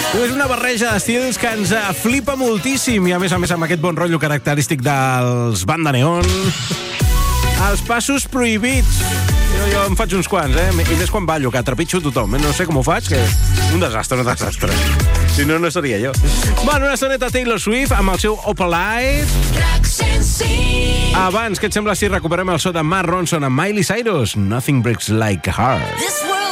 És una barreja d'estils que ens flipa moltíssim i a més amb aquest bon rotllo característic dels Banda Neon. Els passos prohibits. Jo em faig uns quants, I més quan ballo, que trepitjo tothom. No sé com ho faig, que un desastre. Si no, no seria jo. Bueno, una estoneta Taylor Swift amb el seu Opalite. Abans, què et sembla si recuperem el so de Mark Ronson amb Miley Cyrus? Nothing breaks like a heart.